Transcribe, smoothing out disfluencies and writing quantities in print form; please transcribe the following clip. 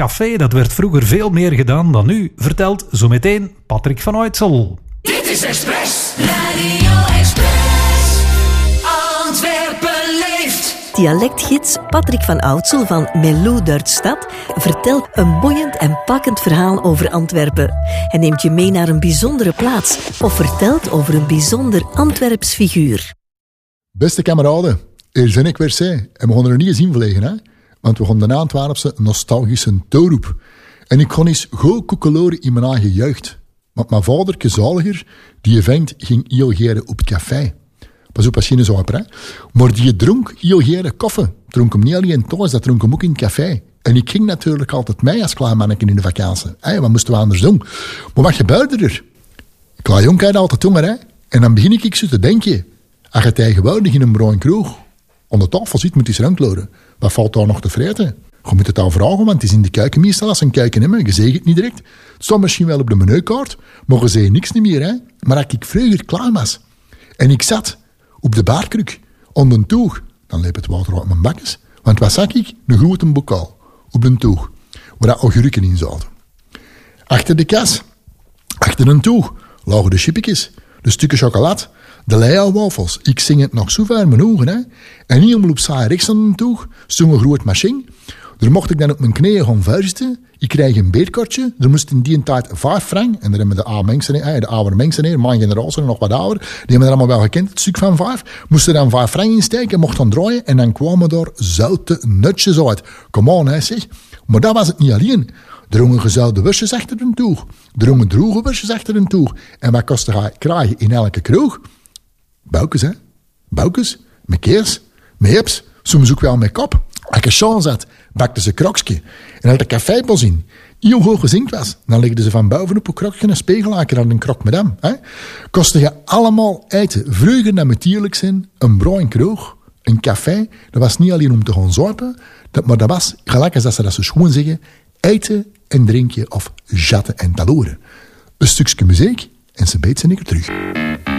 café, dat werd vroeger veel meer gedaan dan nu, vertelt zo meteen Patrick van Uytsel. Dit is Express. Radio Express. Antwerpen leeft. Dialectgids Patrick van Uytsel van Melo Duitsstad vertelt een boeiend en pakkend verhaal over Antwerpen. Hij neemt je mee naar een bijzondere plaats of vertelt over een bijzonder Antwerps figuur. Beste kameraden, hier ben ik weer zij. En we gaan er niet eens in vliegen, hè? Want we gaan de Antwerpse nostalgische toeroep. En ik kon eens goed koekeloren in mijn eigen jeugd. Want mijn vader, zaliger, die vent ging heel geren op het café. Pas op als je zo hebt, hè. Maar die dronk heel geren koffie. Dronk hem niet alleen thuis, dat dronk hem ook in het café. En ik ging natuurlijk altijd mee als klein mannetje in de vakantie. Wat moesten we anders doen? Maar wat gebeurde er? Klein jongen had altijd honger, hè. En dan begin ik zo te denken. Als je tegenwoordig in een bruin kroeg aan de tafel zit, moet je eens rondlopen. Wat valt daar nog te vreten? Je moet het al vragen, want het is in de keuken meestal als een keuken hebben. Je zegt het niet direct. Het staat misschien wel op de menukaart, maar je zegt niks niet meer, hè. Maar als ik vroeger klaar was en ik zat op de baarkruk, onder een toeg, dan liep het water uit mijn bakjes. Want wat zag ik? Een grote bokaal op een toeg, waar augurken in zaten. Achter de kas, achter een toeg, lagen de chipjes, de stukken chocolade, de leia-wafels. Ik zing het nog zo ver mijn ogen, hè. En niet helemaal op saai rechts aan de toeg, stond een groot machine. Daar mocht ik dan op mijn knieën gaan vuisten. Ik kreeg een beerkortje. Er moest in die tijd 5 frank. En daar hebben de oude mensen, mijn generatie en nog wat ouder, die hebben dat allemaal wel gekend, het stuk van 5. Moesten dan 5 frank insteken, mocht dan draaien. En dan kwamen daar zoute nutjes uit. Come on, hè, zeg. Maar dat was het niet alleen. Er hingen gezouten worstjes achter een toeg. Er hingen droge worstjes achter een toeg. En wat kostte hij krijgen in elke kroeg? Boukes, hè. Boukes. Met keers. Met hips. Soms ook wel met kop. Als je chance had, bakte ze krokje. En als de cafébos in heel hoog gezinkt was, dan legden ze van bovenop een krokje een spiegelhaker aan een krok met hem. Kostte je allemaal eten. Vroeger, dat moet eerlijk zijn, een bruin kroeg, een café, dat was niet alleen om te gaan zuipen, maar dat was, gelijk als dat ze dat zo schoon zeggen, eten en drinken of jatten en taloren. Een stukje muziek en ze beet ze niet terug.